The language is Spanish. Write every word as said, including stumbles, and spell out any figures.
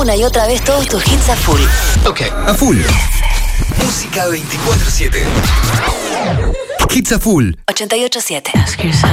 una y otra vez todos tus hits a full. Ok, a full. Música veinticuatro siete. Hits a full. ochenta y ocho siete.